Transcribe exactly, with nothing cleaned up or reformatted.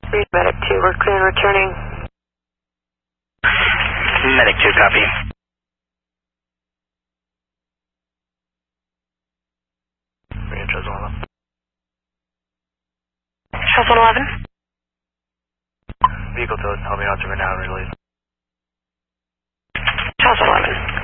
Read Medic two, we're clear and returning. Medic two, copy. Bring in Charles one eleven. Charles one eleven. Vehicle towed, help me out to right now and release. Charles one eleven.